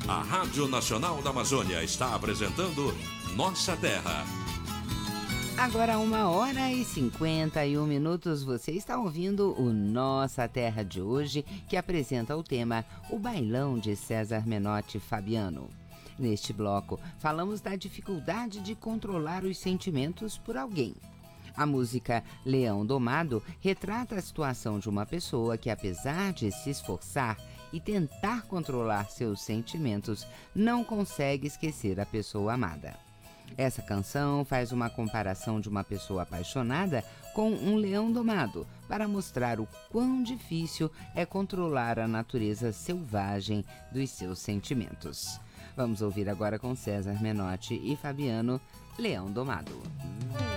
A Rádio Nacional da Amazônia está apresentando Nossa Terra. Agora 1h51, você está ouvindo o Nossa Terra de hoje, que apresenta o tema O Bailão de César Menotti e Fabiano. Neste bloco, falamos da dificuldade de controlar os sentimentos por alguém. A música Leão Domado retrata a situação de uma pessoa que, apesar de se esforçar e tentar controlar seus sentimentos, não consegue esquecer a pessoa amada. Essa canção faz uma comparação de uma pessoa apaixonada com um leão domado, para mostrar o quão difícil é controlar a natureza selvagem dos seus sentimentos. Vamos ouvir agora com César Menotti e Fabiano, Leão Domado.